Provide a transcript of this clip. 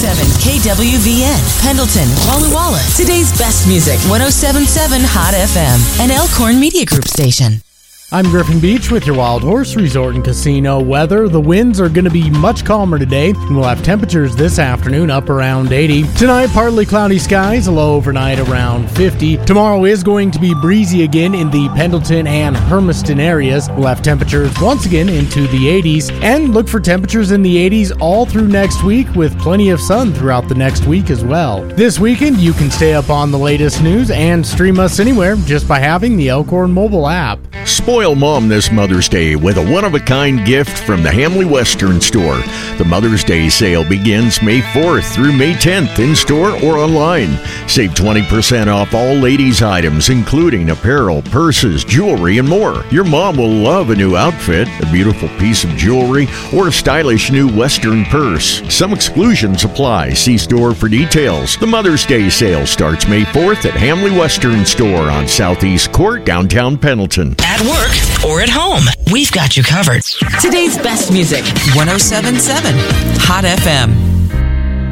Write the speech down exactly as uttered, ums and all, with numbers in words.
seven K W V N, Pendleton, Walla Walla. Today's best music, one oh seven point seven Hot F M, an Elkhorn Media Group station. I'm Griffin Beach with your Wild Horse Resort and Casino weather. The winds are going to be much calmer today, and we'll have temperatures this afternoon up around eighty. Tonight, partly cloudy skies, a low overnight around fifty. Tomorrow is going to be breezy again in the Pendleton and Hermiston areas. We'll have temperatures once again into the eighties, and look for temperatures in the eighties all through next week with plenty of sun throughout the next week as well. This weekend, you can stay up on the latest news and stream us anywhere just by having the Elkhorn mobile app. Spoil Mom this Mother's Day with a one-of-a-kind gift from the Hamley Western Store. The Mother's Day sale begins May fourth through May tenth in-store or online. Save twenty percent off all ladies' items, including apparel, purses, jewelry, and more. Your mom will love a new outfit, a beautiful piece of jewelry, or a stylish new Western purse. Some exclusions apply. See store for details. The Mother's Day sale starts May fourth at Hamley Western Store on Southeast Court, downtown Pendleton. At work or at home, we've got you covered. Today's best music, one oh seven point seven Hot F M.